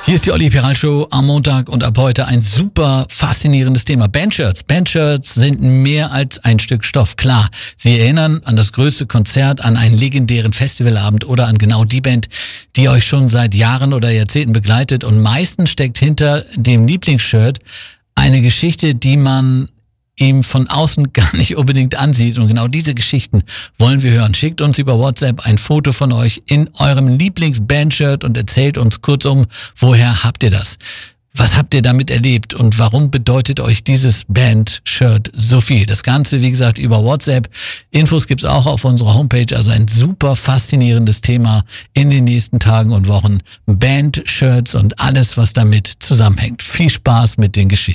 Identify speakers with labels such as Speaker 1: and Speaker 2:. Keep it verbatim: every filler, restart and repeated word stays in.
Speaker 1: Hier ist die Olli Peral Show am Montag und ab heute ein super faszinierendes Thema. Bandshirts. Bandshirts sind mehr als ein Stück Stoff. Klar, sie erinnern an das größte Konzert, an einen legendären Festivalabend oder an genau die Band, die euch schon seit Jahren oder Jahrzehnten begleitet. Und meistens steckt hinter dem Lieblingsshirt eine Geschichte, die man ihm von außen gar nicht unbedingt ansieht. Und genau diese Geschichten wollen wir hören. Schickt uns über WhatsApp ein Foto von euch in eurem Lieblings-Bandshirt und erzählt uns kurzum, woher habt ihr das? Was habt ihr damit erlebt und warum bedeutet euch dieses Band-Shirt so viel? Das Ganze, wie gesagt, über WhatsApp. Infos gibt's auch auf unserer Homepage. Also ein super faszinierendes Thema in den nächsten Tagen und Wochen. Band-Shirts und alles, was damit zusammenhängt. Viel Spaß mit den Geschichten.